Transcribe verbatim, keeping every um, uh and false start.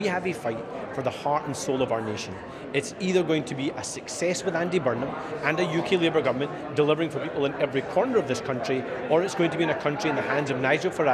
We have a fight for the heart and soul of our nation. It's either going to be a success with Andy Burnham and a U K Labour government delivering for people in every corner of this country, or it's going to be in a country in the hands of Nigel Farage